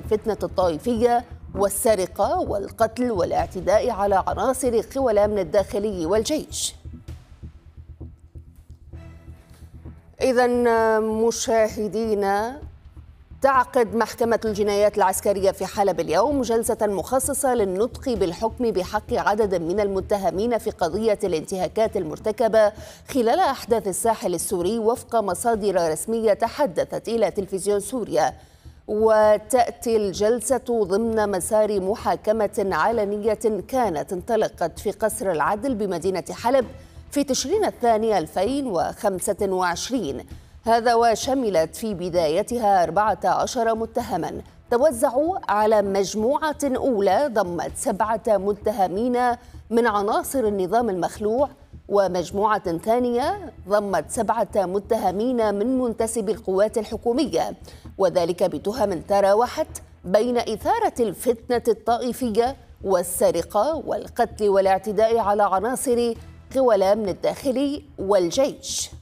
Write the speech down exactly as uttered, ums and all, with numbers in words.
الفتنة الطائفية والسرقة والقتل والاعتداء على عناصر قوى الأمن الداخلي والجيش. إذن مشاهدينا، تعقد محكمة الجنايات العسكرية في حلب اليوم جلسة مخصصة للنطق بالحكم بحق عدد من المتهمين في قضية الانتهاكات المرتكبة خلال أحداث الساحل السوري وفق مصادر رسمية تحدثت إلى تلفزيون سوريا. وتأتي الجلسة ضمن مسار محاكمة علنية كانت انطلقت في قصر العدل بمدينة حلب في تشرين الثاني ألفين وخمسة وعشرين، هذا وشملت في بدايتها أربعة عشر متهما توزعوا على مجموعة أولى ضمت سبعة متهمين من عناصر النظام المخلوع، ومجموعة ثانية ضمت سبعة متهمين من منتسبي القوات الحكومية، وذلك بتهم تراوحت بين إثارة الفتنة الطائفية والسرقة والقتل والاعتداء على عناصر قوى الأمن الداخلي والجيش.